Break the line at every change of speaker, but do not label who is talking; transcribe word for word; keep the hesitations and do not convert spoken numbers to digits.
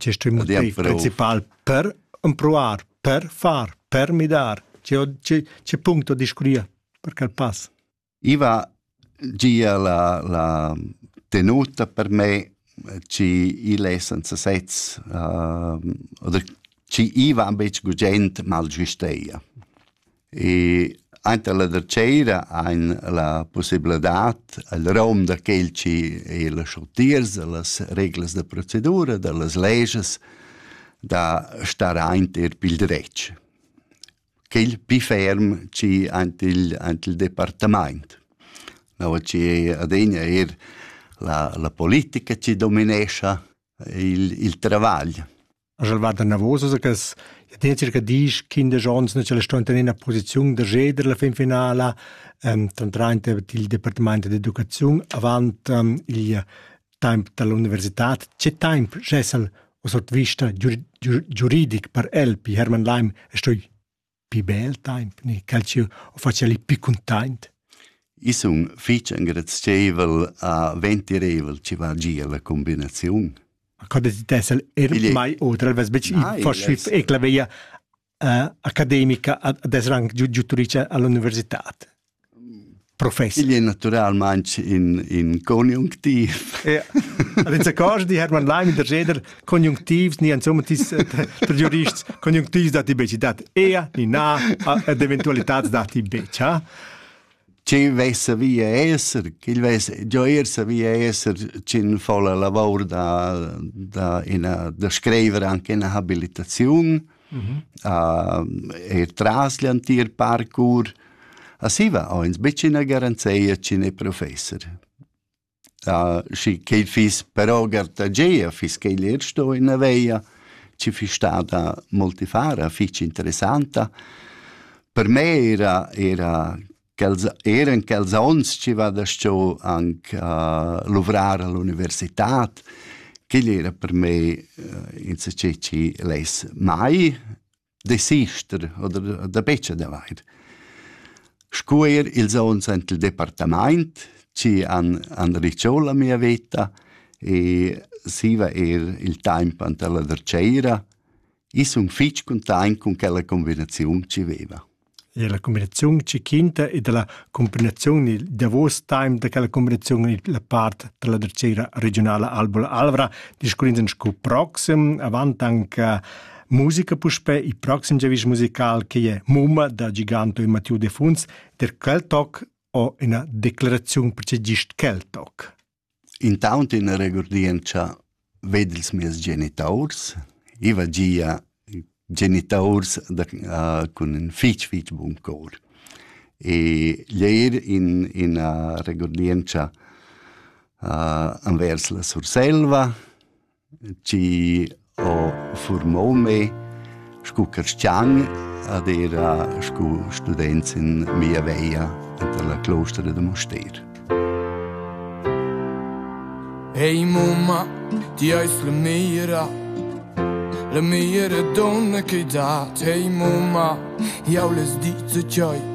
c'è il motivo principale per improvar, per far, per midar. C'è, c'è, c'è punto di scuria per quel passo.
Iva gia la, la tenuta per me ci i lessenza sets uh, oder ci iva ambech gugent mal giusteia. E anche la derceira ein la possibilitat al rom da quel ci e la schotiers, las reglas de procedura, de las leges da star inter pil dretsch. Quel pi ferm ci ante il, ante il departament. No, ci adegna er la, la politica ci dominescia il, il travaglio.
Also war der nervoso, so che ja den circa dieci kinder jons ne ce le sto in una posizione de reder la fin finale ehm tantrante il dipartimento d'educazione avant um, il tempo dell'università c'è tempo gesel o sort vista giuridic per elpi Hermann Leim e sto pi bel tempo ni calcio o faceli pi content.
I sun fitch ingrazievel a venti revel ci va gia la combinazione.
Kada di tessel er mai oder alves bec forsvip e claveia accademica ad esrang giudice all'università. Professor.
Il è naturalmente in in conjunctiv.
Ja. Ad in cos di Hermann Leim der Reder conjunctivs ni insomma tis der jurist conjunctivs dat die bec dat ea ni na ad eventualitats dat die bec, ha?
Ci vessa via esser, che il vessa già ersa via esser cin folla lavoro da da in a, da scrivere anche in abilitazione, mm-hmm. uh, er trasliantir parkour, asi va o ins becina garanzia cine professor. Uh, si che il fis però gartagea fis che il ersto in aveia ci fi stata multifara, fic interessanta. Per me era era Eren quels ons ci va da sto anche a uh, lavorare all'università, che era per me uh, in se ci les mai desister oder da beccia da vaid. Scuoir ils ons ent il departament ci an an ricciò la mia vita e si va er il tempo ante la derceira i sun fitch content con quella combinazione ci veva.
E la combinazione ci quinta e della combinazione da vos time da quella combinazione la parte della tercera regionale Albola Alvra discorrendo scu proxim avant anche musica puspe i proxim javis musical che è Mumma da Giganto e Matteo De Funs der Keltok o una declarazione per gist Keltok.
Intanto in regordienza vedels miei genitors iva gia genitors da, uh, con un fitch fitch buon cor. E ieri in, in uh, regordienza uh, anvers la Surselva ci ho formò me scu Kerstiang ad era scu students in mia veia della Klostra de Moster.
Hey mamma, ti hai slumnera la mia donna che dat, hey mamma, io les dice cioi,